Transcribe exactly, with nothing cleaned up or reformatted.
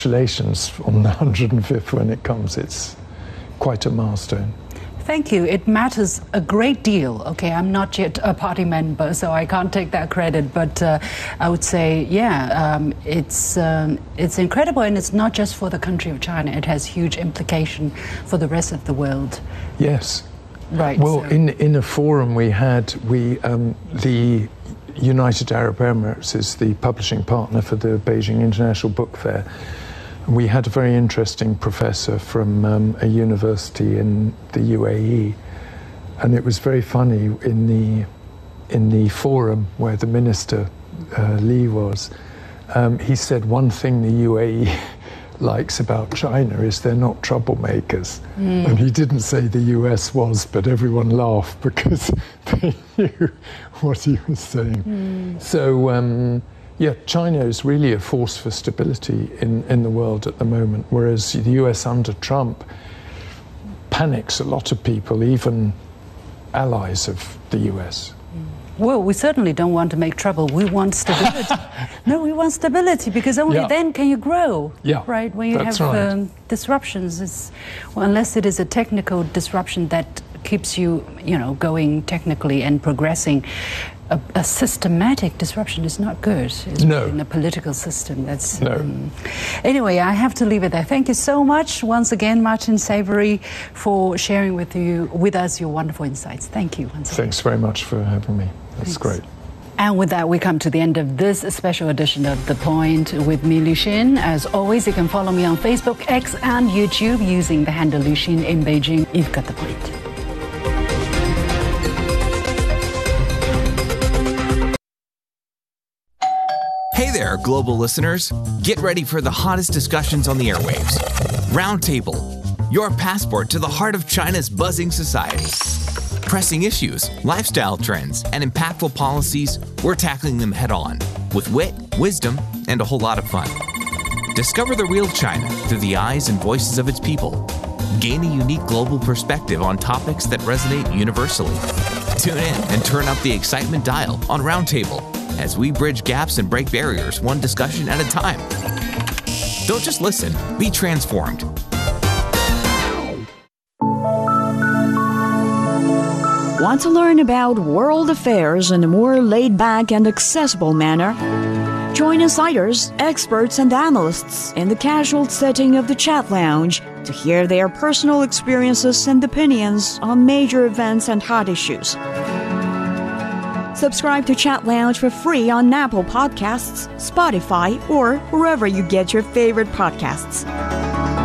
Congratulations on the one hundred fifth when it comes. It's quite a milestone. Thank you. It matters a great deal. Okay, I'm not yet a party member, so I can't take that credit. But uh, I would say, yeah, um, it's um, it's incredible, and it's not just for the country of China. It has huge implication for the rest of the world. Yes. Right. Well, so. in in a forum we had, we um, the United Arab Emirates is the publishing partner for the Beijing International Book Fair. We had a very interesting professor from um, a university in the U A E, and it was very funny in the in the forum where the minister uh, Li was. Um, he said one thing the U A E likes about China is they're not troublemakers, mm. and he didn't say the U S was, but everyone laughed because they knew what he was saying. Mm. So. Um, Yeah, China is really a force for stability in, in the world at the moment, whereas the U S under Trump panics a lot of people, even allies of the U S. Well, we certainly don't want to make trouble. We want stability. No, we want stability because only yeah. then can you grow. Yeah, right. When you that's have right. um, disruptions, it's, well, unless it is a technical disruption that keeps you, you know, going technically and progressing. A, a systematic disruption is not good. It's no. In a political system, that's... No. Um, anyway, I have to leave it there. Thank you so much once again, Martin Savory, for sharing with you, with us your wonderful insights. Thank you once again. Thanks very much for having me. That's Thanks. great. And with that, we come to the end of this special edition of The Point with me, Liu Xin. As always, you can follow me on Facebook, X, and YouTube using the handle Liu Xin in Beijing. You've got the point. Hey there, global listeners. Get ready for the hottest discussions on the airwaves. Roundtable, your passport to the heart of China's buzzing society. Pressing issues, lifestyle trends, and impactful policies, we're tackling them head on with wit, wisdom, and a whole lot of fun. Discover the real China through the eyes and voices of its people. Gain a unique global perspective on topics that resonate universally. Tune in and turn up the excitement dial on Roundtable as we bridge gaps and break barriers one discussion at a time. Don't just listen, be transformed. Want to learn about world affairs in a more laid-back and accessible manner? Join insiders, experts, and analysts in the casual setting of the Chat Lounge to hear their personal experiences and opinions on major events and hot issues. Subscribe to Chat Lounge for free on Apple Podcasts, Spotify, or wherever you get your favorite podcasts.